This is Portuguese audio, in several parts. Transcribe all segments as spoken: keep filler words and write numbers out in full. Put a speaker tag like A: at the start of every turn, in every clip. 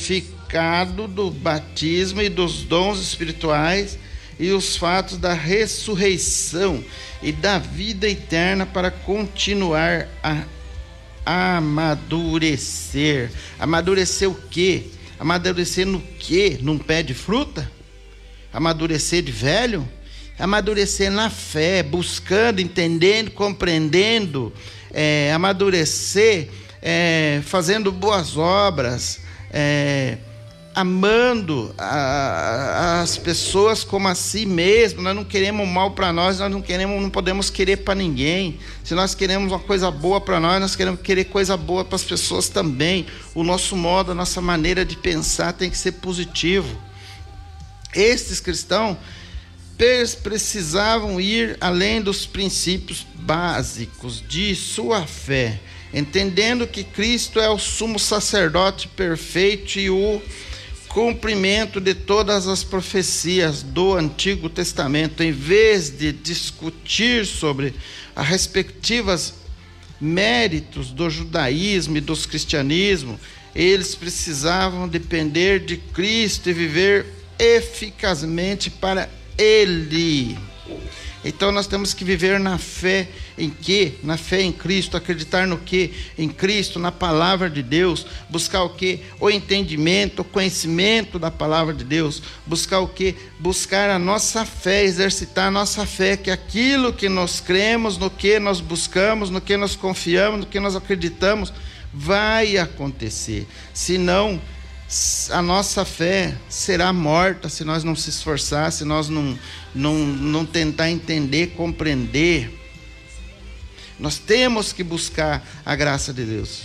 A: significado do batismo e dos dons espirituais e os fatos da ressurreição e da vida eterna para continuar a amadurecer. Amadurecer o quê? Amadurecer no quê? Num pé de fruta? Amadurecer de velho? Amadurecer na fé, buscando, entendendo, compreendendo, é, amadurecer, é, fazendo boas obras, é, amando a, as pessoas como a si mesmo. Nós não queremos mal para nós, nós não queremos, não podemos querer para ninguém. Se nós queremos uma coisa boa para nós, nós queremos querer coisa boa para as pessoas também. O nosso modo, a nossa maneira de pensar tem que ser positivo. Estes cristãos precisavam ir além dos princípios básicos de sua fé, entendendo que Cristo é o sumo sacerdote perfeito e o cumprimento de todas as profecias do Antigo Testamento. Em vez de discutir sobre as respectivas méritos do judaísmo e do cristianismo, eles precisavam depender de Cristo e viver eficazmente para Ele. Então nós temos que viver na fé em quê? Na fé em Cristo, acreditar no quê? Em Cristo, na palavra de Deus, buscar o quê? O entendimento, o conhecimento da palavra de Deus, buscar o quê? Buscar a nossa fé, exercitar a nossa fé, que aquilo que nós cremos, no que nós buscamos, no que nós confiamos, no que nós acreditamos, vai acontecer. Senão, a nossa fé será morta se nós não se esforçar, se nós não, não, não tentar entender, compreender. Nós temos que buscar a graça de Deus.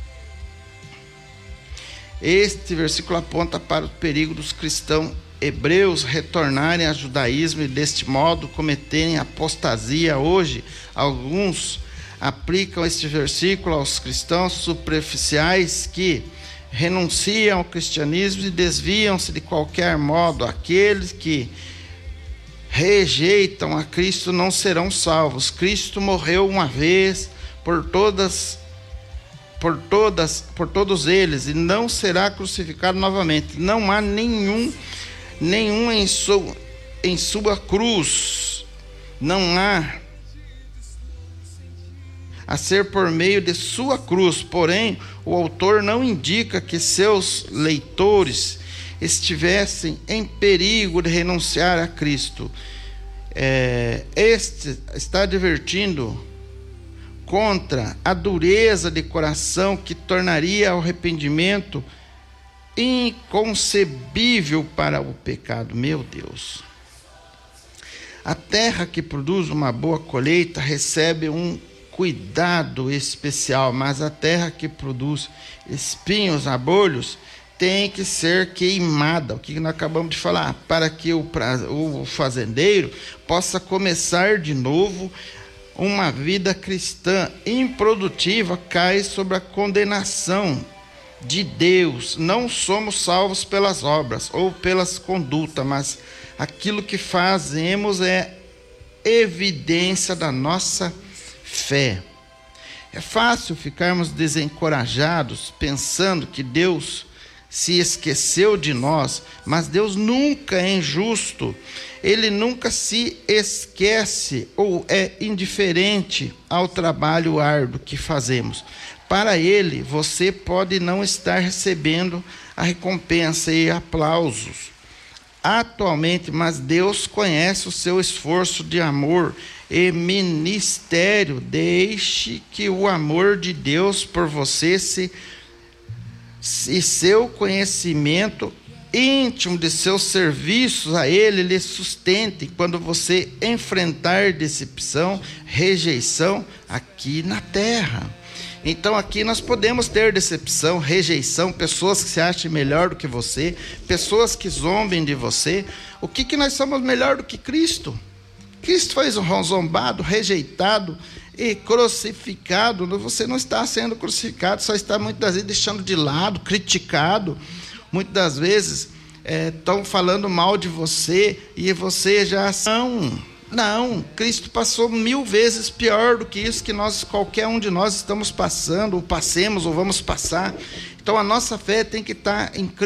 A: Este versículo aponta para o perigo dos cristãos hebreus retornarem ao judaísmo e deste modo cometerem apostasia. Hoje, alguns aplicam este versículo aos cristãos superficiais que renunciam ao cristianismo e desviam-se de qualquer modo. Aqueles que rejeitam a Cristo não serão salvos. Cristo morreu uma vez por todas, por todas, por todos eles, e não será crucificado novamente. Não há nenhum, nenhum em, su, em sua cruz. Não há a ser por meio de sua cruz. Porém, o autor não indica que seus leitores estivessem em perigo de renunciar a Cristo. É, este está advertindo contra a dureza de coração que tornaria o arrependimento inconcebível para o pecado. Meu Deus! A terra que produz uma boa colheita recebe um cuidado especial, mas a terra que produz espinhos, abolhos, tem que ser queimada, o que nós acabamos de falar, para que o, o fazendeiro possa começar de novo uma vida cristã improdutiva. Cai sobre a condenação de Deus. Não somos salvos pelas obras ou pelas condutas, mas aquilo que fazemos é evidência da nossa fé. É fácil ficarmos desencorajados pensando que Deus se esqueceu de nós, mas Deus nunca é injusto. Ele nunca se esquece ou é indiferente ao trabalho árduo que fazemos. Para Ele, você pode não estar recebendo a recompensa e aplausos atualmente, mas Deus conhece o seu esforço de amor e ministério. Deixe que o amor de Deus por você se, e seu conhecimento íntimo de seus serviços a Ele lhe sustente quando você enfrentar decepção, rejeição aqui na terra. Então aqui nós podemos ter decepção, rejeição, pessoas que se achem melhor do que você, pessoas que zombem de você. O que que nós somos melhor do que Cristo? Cristo foi zombado, rejeitado e crucificado. Você não está sendo crucificado, só está muitas vezes deixando de lado, criticado. Muitas das vezes estão é, falando mal de você e você já não. Não, Cristo passou mil vezes pior do que isso que nós, qualquer um de nós estamos passando, ou passemos, ou vamos passar. Então a nossa fé tem que estar em Cristo.